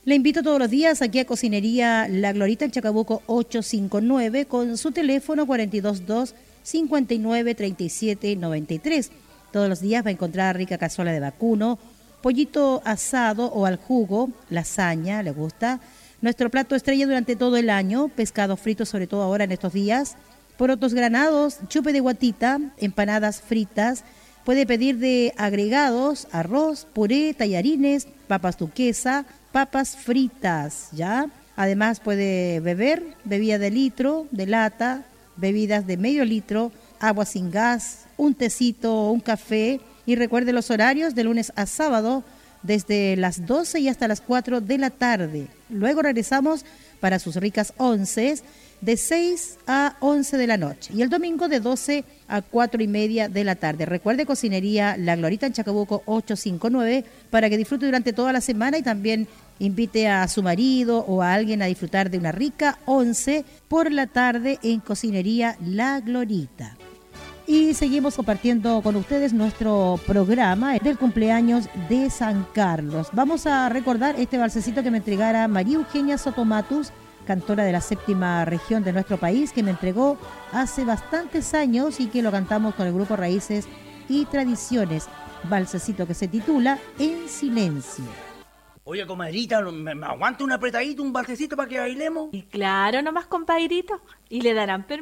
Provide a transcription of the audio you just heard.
Le invito todos los días aquí a Cocinería La Glorita en Chacabuco 859 con su teléfono 422 59 37 93. Todos los días va a encontrar rica cazuela de vacuno, pollito asado o al jugo, lasaña, le gusta. Nuestro plato estrella durante todo el año, pescado frito, sobre todo ahora en estos días, porotos granados, chupe de guatita, empanadas fritas. Puede pedir de agregados, arroz, puré, tallarines, papas duquesa, papas fritas, ¿ya? Además puede beber bebida de litro, de lata, bebidas de medio litro, agua sin gas, un tecito, un café. Y recuerde los horarios de lunes a sábado desde las 12 y hasta las 4 de la tarde. Luego regresamos para sus ricas onces de 6 a 11 de la noche y el domingo de 12 a 4 y media de la tarde. Recuerde Cocinería La Glorita en Chacabuco 859 para que disfrute durante toda la semana y también invite a su marido o a alguien a disfrutar de una rica once por la tarde en Cocinería La Glorita. Y seguimos compartiendo con ustedes nuestro programa del cumpleaños de San Carlos. Vamos a recordar este balsecito que me entregara María Eugenia Sotomatus, cantora de la séptima región de nuestro país, que me entregó hace bastantes años y que lo cantamos con el grupo Raíces y Tradiciones. Balsecito que se titula En Silencio. Oye, comadrita, ¿me aguanta un apretadito, un balsecito para que bailemos? Y claro, nomás compadrito, y le darán permiso.